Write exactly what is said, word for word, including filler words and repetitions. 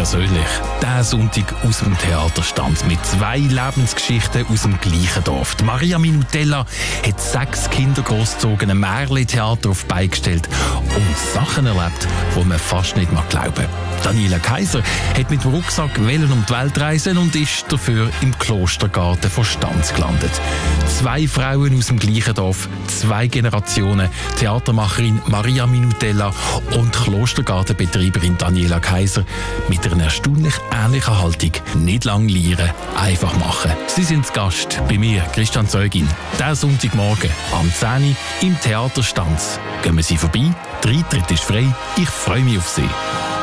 persönlich. Der Sonntag aus dem Theaterstand mit zwei Lebensgeschichten aus dem gleichen Dorf. Die Maria Minutella hat sechs Kinder großgezogen, ein Märli-Theater auf die Beine gestellt und Sachen erlebt, die man fast nicht mehr glauben. Daniela Kaiser hat mit dem Rucksack wollen um die Welt reisen und ist dafür im Klostergarten von Stanz gelandet. Zwei Frauen aus dem gleichen Dorf, zwei Generationen, Theatermacherin Maria Minutella und Klostergartenbetreiberin Daniela Kaiser mit einer erstaunlich ähnlichen Haltung. Nicht lang lieren, einfach machen. Sie sind zu Gast bei mir, Christian Zeugin. Der Sonntagmorgen am zehn Uhr im Theater Stanz. Gehen wir Sie vorbei, der Eintritt ist frei, ich freue mich auf Sie.